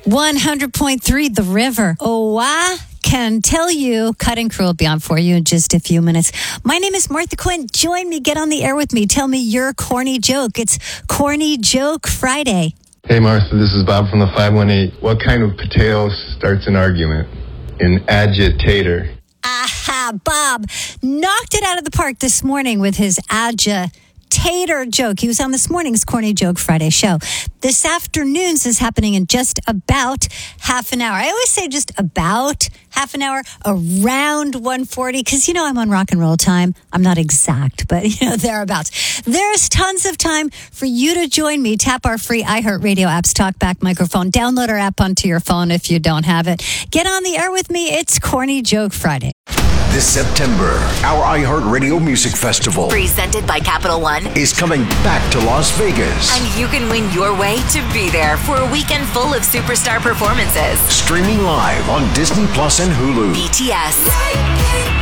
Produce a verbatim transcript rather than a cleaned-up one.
one hundred point three The River. Oh, I can tell you. Cut and Crew will be on for you in just a few minutes. My name is Martha Quinn. Join me. Get on the air with me. Tell me your corny joke. It's Corny Joke Friday. Hey, Martha. This is Bob from the five one eight. What kind of potato starts an argument? An agitator. Aha, Bob knocked it out of the park this morning with his agitator joke. He was on this morning's Corny Joke Friday show. This afternoon's is happening in just about half an hour. I always say just about half an hour, around one forty, because, you know, I'm on rock and roll time. I'm not exact, but, you know, thereabouts. There's tons of time for you to join me. Tap our free iHeartRadio app's TalkBack microphone. Download our app onto your phone if you don't have it. Get on the air with me. It's Corny Joke Friday. This September, our iHeartRadio Music Festival, presented by Capital One, is coming back to Las Vegas. And you can win your way to be there for a weekend full of superstar performances. Streaming live on Disney Plus and Hulu. B T S,